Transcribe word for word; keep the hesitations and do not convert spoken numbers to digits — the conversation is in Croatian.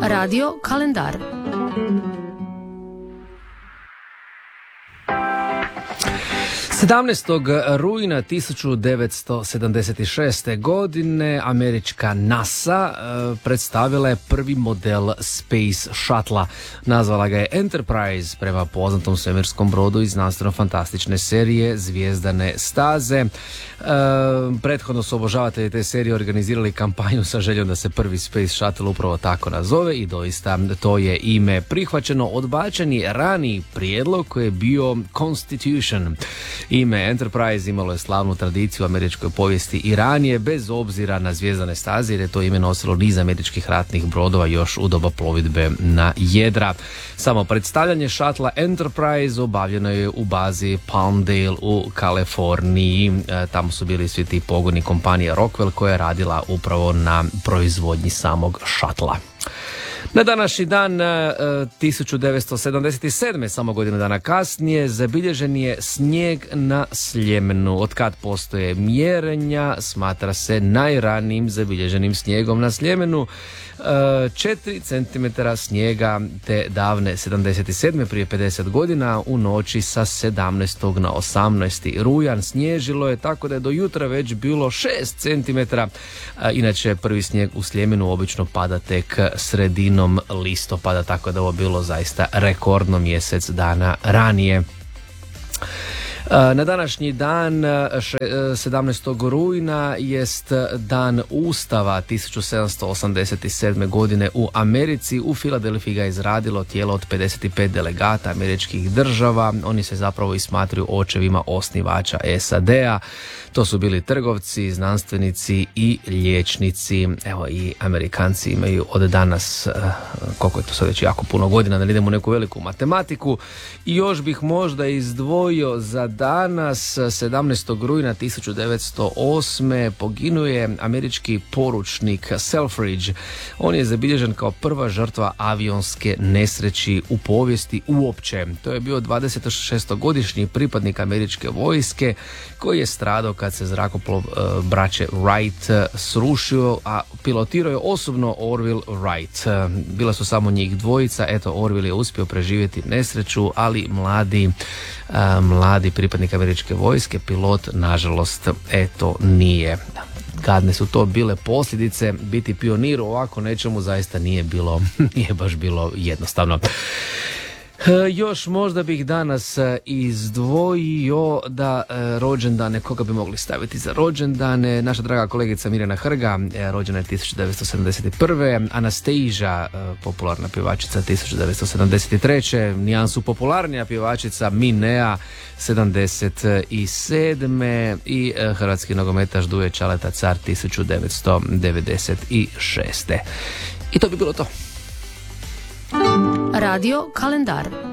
Radio kalendar. sedamnaestog rujna tisuću devetsto sedamdeset šeste. godine američka NASA e, predstavila je prvi model Space Shuttle. Nazvala ga je Enterprise prema poznatom svemirskom brodu iz znanstveno-fantastične serije Zvijezdane staze. E, prethodno su obožavatelji te serije organizirali kampanju sa željom da se prvi Space Shuttle upravo tako nazove i doista to je ime prihvaćeno. Odbačen je raniji prijedlog koji je bio Constitution. Ime Enterprise imalo je slavnu tradiciju u američkoj povijesti i ranije, bez obzira na Zvijezdane staze, jer je to ime nosilo niz američkih ratnih brodova još u doba plovidbe na jedra. Samo predstavljanje šatla Enterprise obavljeno je u bazi Palmdale u Kaliforniji. E, tamo su bili svi ti pogoni kompanije Rockwell koja je radila upravo na proizvodnji samog šatla. Na današnji dan tisuću devetsto sedamdeset sedme. samo godinu dana kasnije, zabilježen je snijeg na Sljemenu. Otkad postoje mjerenja, smatra se najranijim zabilježenim snijegom na Sljemenu. četiri centimetra snijega te davne sedamdeset sedme. prije pedeset godina u noći sa sedamnaestog na osamnaesti rujan snježilo je tako da je do jutra već bilo šest centimetara. Inače prvi snijeg u Sljemenu obično pada tek sredinom listopada, tako da ovo bilo zaista rekordno mjesec dana ranije. Na današnji dan, sedamnaestog rujna, jest dan Ustava. Tisuću sedamsto osamdeset sedme. godine u Americi. U Filadelfiji ga je izradilo tijelo od pedeset pet delegata američkih država. Oni se zapravo i smatruju očevima osnivača S A D-a. To su bili trgovci, znanstvenici i liječnici. Evo i Amerikanci imaju od danas, koliko je to sad već jako puno godina, da idemo u neku veliku matematiku. I još bih možda izdvojio za danas, sedamnaestog rujna tisuću devetsto osme. poginuje američki poručnik Selfridge. On je zabilježen kao prva žrtva avionske nesreći u povijesti uopće. To je bio dvadesetšestogodišnji pripadnik američke vojske koji je stradao kad se zrakoplov uh, braće Wright uh, srušio, a pilotirao je osobno Orville Wright. Uh, bila su samo njih dvojica. Eto, Orville je uspio preživjeti nesreću, ali mladi uh, mladi pripadnik američke vojske, pilot, nažalost, eto, nije. Gadne su to bile posljedice. Biti pionir u ovako nečemu zaista nije bilo, nije baš bilo jednostavno. E, još možda bih danas izdvojio da e, rođendane, koga bi mogli staviti za rođendane. Naša draga kolegica Mirjana Hrga, e, rođena je tisuću devetsto sedamdeset prve. Anastasia, e, popularna pjevačica, tisuću devetsto sedamdeset treće. Nijansu popularnija pjevačica Minea, sedamdeset sedme. I e, hrvatski nogometaš Duje Čaleta Car, tisuću devetsto devedeset šeste. I to bi bilo to. Radio kalendar.